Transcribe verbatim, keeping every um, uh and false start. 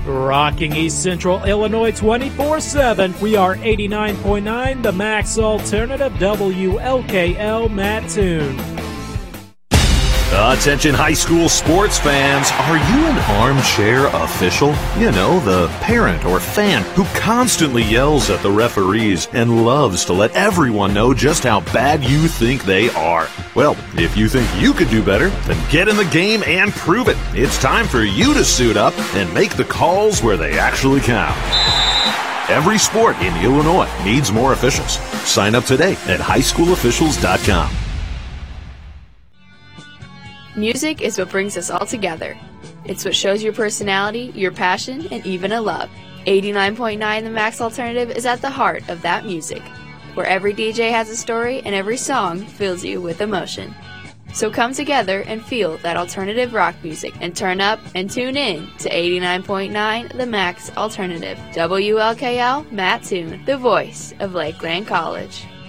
Rocking East Central Illinois twenty-four seven, we are eighty-nine point nine, the Max Alternative, W L K L Mattoon. Attention high school sports fans, are you an armchair official? You know, the parent or fan who constantly yells at the referees and loves to let everyone know just how bad you think they are. Well, if you think you could do better, then get in the game and prove it. It's time for you to suit up and make the calls where they actually count. Every sport in Illinois needs more officials. Sign up today at high school officials dot com. Music is what brings us all together. It's what shows your personality, your passion, and even a love. eighty-nine point nine The Max Alternative is at the heart of that music, where every D J has a story and every song fills you with emotion. So come together and feel that alternative rock music and turn up and tune in to eighty-nine point nine The Max Alternative. W L K L Mattoon, the voice of Lakeland College.